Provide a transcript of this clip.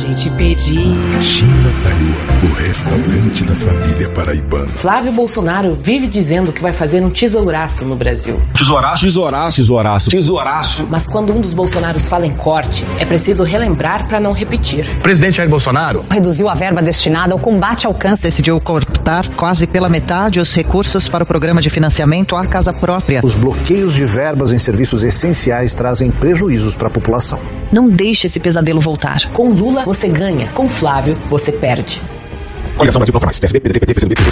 gente pedir. China Taiwan, o restaurante da família paraibana. Flávio Bolsonaro vive dizendo que vai fazer um tesouraço no Brasil. Tesouraço, tesouraço, tesouraço, tesouraço. Mas quando um dos Bolsonaros fala em corte, é preciso relembrar para não repetir. O presidente Jair Bolsonaro reduziu a verba destinada ao combate ao câncer. Decidiu cortar quase pela metade os recursos para o programa de financiamento à casa própria. Os bloqueios de verbas em serviços essenciais trazem prejuízos para a população. Não deixe esse pesadelo voltar. Com Lula, você ganha. Com Flávio, você perde. Coligação Brasil Procura Mais. PSB, PDT, PT, PCdoB,